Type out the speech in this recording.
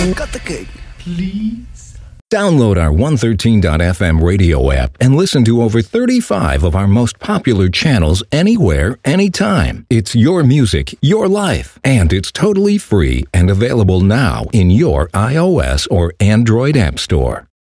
Cut the cake, please. Download our 113.fm radio app and listen to over 35 of our most popular channels anywhere, anytime. It's your music, your life, and it's totally free and available now in your iOS or Android app store.